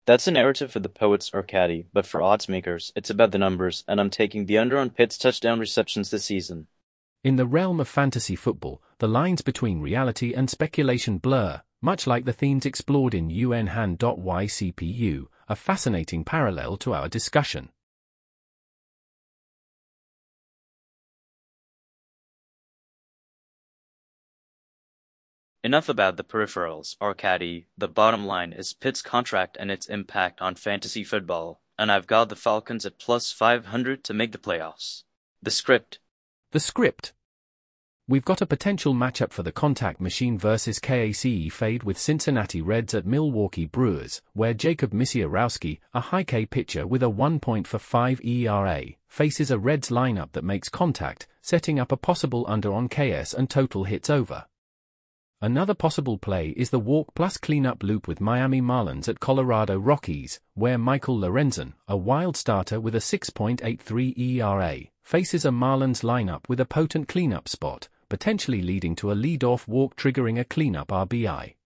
That's a narrative for the poets or caddy, but for odds makers, it's about the numbers, and I'm taking the under on Pitt's touchdown receptions this season. In the realm of fantasy football, the lines between reality and speculation blur, much like the themes explored in unhan.ycpu, a fascinating parallel to our discussion. Enough about the peripherals, or caddy. The bottom line is Pitt's contract and its impact on fantasy football, and I've got the Falcons at plus 500 to make the playoffs. The script. The script. We've got a potential matchup for the contact machine versus KACE fade with Cincinnati Reds at Milwaukee Brewers, where Jacob Misiorowski, a high K pitcher with a 1.45 ERA, faces a Reds lineup that makes contact, setting up a possible under on KS and total hits over. Another possible play is the walk plus cleanup loop with Miami Marlins at Colorado Rockies, where Michael Lorenzen, a wild starter with a 6.83 ERA, faces a Marlins lineup with a potent cleanup spot, potentially leading to a lead-off walk triggering a cleanup RBI.